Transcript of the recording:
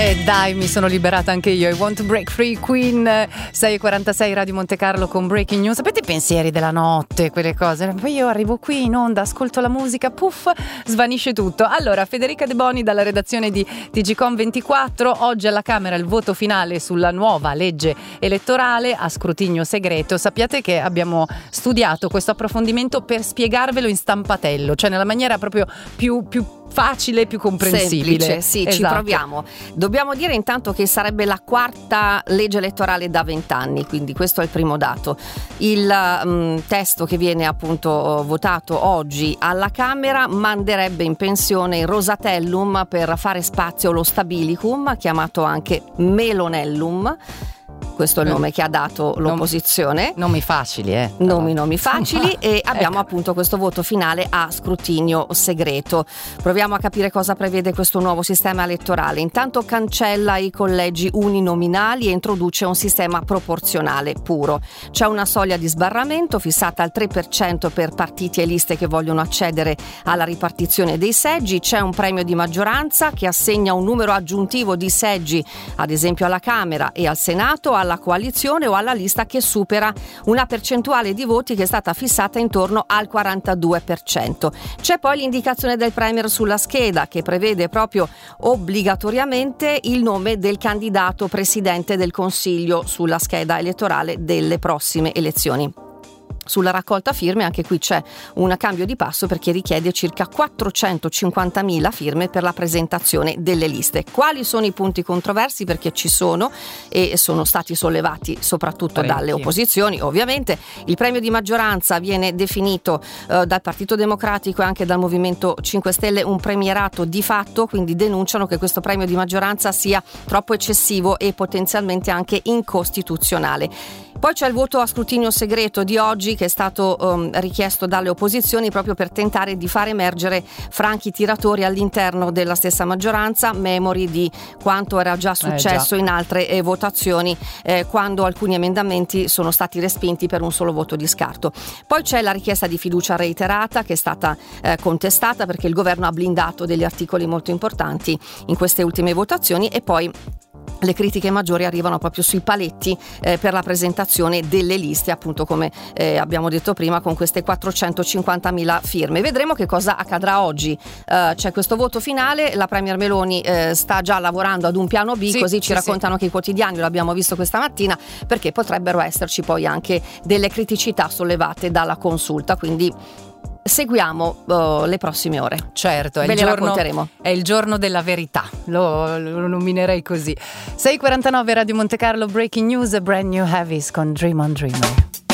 Dai, mi sono liberata anche io. I Want to Break Free, Queen. 6:46 Radio Monte Carlo con Breaking News. Sapete i pensieri della notte, quelle cose. Poi io arrivo qui in onda, ascolto la musica, puff, svanisce tutto. Allora, Federica De Boni dalla redazione di TGcom24. Oggi alla Camera il voto finale sulla nuova legge elettorale a scrutinio segreto. Sappiate che abbiamo studiato questo approfondimento per spiegarvelo in stampatello, cioè nella maniera proprio più facile, più comprensibile. Semplice, sì, esatto. Ci proviamo. Dobbiamo dire intanto che sarebbe la quarta legge elettorale da 20 anni, quindi questo è il primo dato. Il testo che viene appunto votato oggi alla Camera manderebbe in pensione il Rosatellum per fare spazio allo Stabilicum, chiamato anche Melonellum. Questo è il nome che ha dato l'opposizione. Nomi facili, Nomi facili e abbiamo appunto questo voto finale a scrutinio segreto. Proviamo a capire cosa prevede questo nuovo sistema elettorale. Intanto cancella i collegi uninominali e introduce un sistema proporzionale puro. C'è una soglia di sbarramento fissata al 3% per partiti e liste che vogliono accedere alla ripartizione dei seggi. C'è un premio di maggioranza che assegna un numero aggiuntivo di seggi, ad esempio alla Camera e al Senato, alla coalizione o alla lista che supera una percentuale di voti che è stata fissata intorno al 42%. C'è poi l'indicazione del premier sulla scheda che prevede proprio obbligatoriamente il nome del candidato presidente del Consiglio sulla scheda elettorale delle prossime elezioni. Sulla raccolta firme anche qui c'è un cambio di passo perché richiede circa 450.000 firme per la presentazione delle liste. Quali sono i punti controversi? Perché ci sono e sono stati sollevati soprattutto dalle opposizioni. Ovviamente il premio di maggioranza viene definito dal Partito Democratico e anche dal Movimento 5 Stelle un premierato di fatto, quindi denunciano che questo premio di maggioranza sia troppo eccessivo e potenzialmente anche incostituzionale. Poi c'è il voto a scrutinio segreto di oggi che è stato richiesto dalle opposizioni proprio per tentare di far emergere franchi tiratori all'interno della stessa maggioranza, memori di quanto era già successo in altre votazioni quando alcuni emendamenti sono stati respinti per un solo voto di scarto. Poi c'è la richiesta di fiducia reiterata che è stata contestata perché il governo ha blindato degli articoli molto importanti in queste ultime votazioni e poi le critiche maggiori arrivano proprio sui paletti per la presentazione delle liste, appunto come abbiamo detto prima, con queste 450.000 firme. Vedremo che cosa accadrà oggi. C'è questo voto finale, la Premier Meloni sta già lavorando ad un piano B, così ci raccontano che i quotidiani, lo abbiamo visto questa mattina, perché potrebbero esserci poi anche delle criticità sollevate dalla consulta, quindi seguiamo le prossime ore. Certo, racconteremo. È il giorno della verità, lo nominerei così. 6:49 Radio Monte Carlo, Breaking News, Brand New Heavies con Dream on Dreamer.